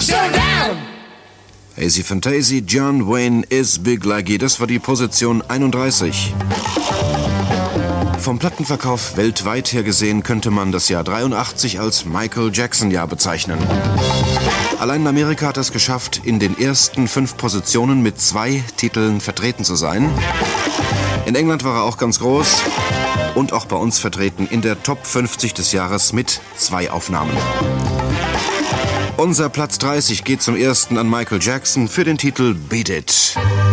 Showdown! AC Fantasy, John Wayne is Big Lucky, das war die Position 31. Vom Plattenverkauf weltweit her gesehen könnte man das Jahr 83 als Michael Jackson-Jahr bezeichnen. Allein in Amerika hat er es geschafft, in den ersten 5 Positionen mit 2 Titeln vertreten zu sein. In England war er auch ganz groß und auch bei uns vertreten in der Top 50 des Jahres mit 2 Aufnahmen. Unser Platz 30 geht zum ersten an Michael Jackson für den Titel Beat It.